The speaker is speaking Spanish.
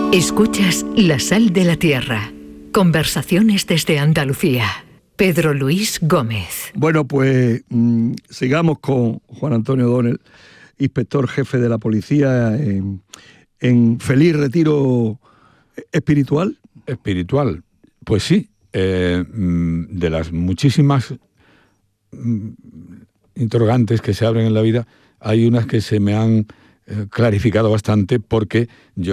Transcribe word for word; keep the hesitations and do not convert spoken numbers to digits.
Escuchas La Sal de la Tierra. Conversaciones desde Andalucía. Pedro Luis Gómez. Bueno, pues mmm, sigamos con Juan Antonio O'Donnell, inspector jefe de la policía, en, en feliz retiro espiritual. Espiritual, pues sí. Eh, de las muchísimas interrogantes que se abren en la vida, hay unas que se me han eh, clarificado bastante, porque yo